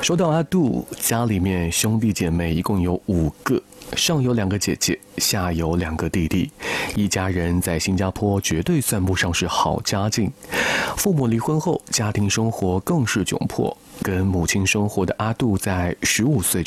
说到阿杜，家里面兄弟姐妹一共有5个，上有2个姐姐，下有2个弟弟，一家人在新加坡绝对算不上是好家境。父母离婚后，家庭生活更是窘迫。跟母亲生活的阿杜在15岁